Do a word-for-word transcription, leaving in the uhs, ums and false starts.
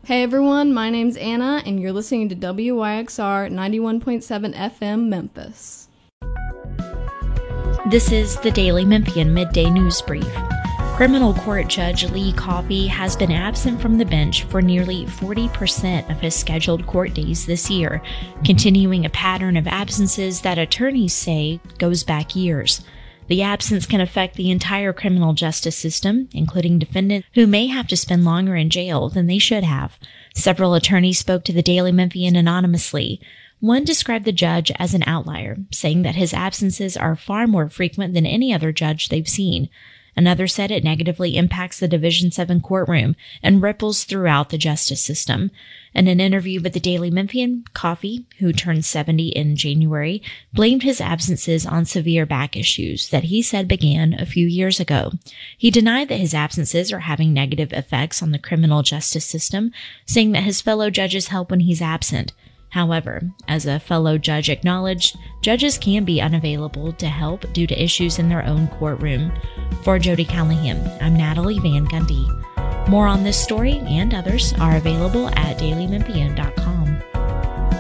Hey everyone, my name's Anna, and you're listening to W Y X R ninety-one point seven F M Memphis. This is the Daily Memphian Midday News Brief. Criminal Court Judge Lee Coffey has been absent from the bench for nearly forty percent of his scheduled court days this year, continuing a pattern of absences that attorneys say goes back years. The absence can affect the entire criminal justice system, including defendants who may have to spend longer in jail than they should have. Several attorneys spoke to the Daily Memphian anonymously. One described the judge as an outlier, saying that his absences are far more frequent than any other judge they've seen. Another said it negatively impacts the Division seven courtroom and ripples throughout the justice system. In an interview with the Daily Memphian, Coffey, who turned seventy in January, blamed his absences on severe back issues that he said began a few years ago. He denied that his absences are having negative effects on the criminal justice system, saying that his fellow judges help when he's absent. However, as a fellow judge acknowledged, judges can be unavailable to help due to issues in their own courtroom. For Jody Callahan, I'm Natalie Van Gundy. More on this story and others are available at daily memphian dot com.